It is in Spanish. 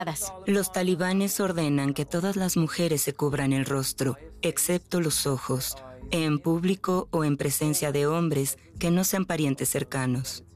Los talibanes ordenan que todas las mujeres se cubran el rostro, excepto los ojos, en público o en presencia de hombres que no sean parientes cercanos.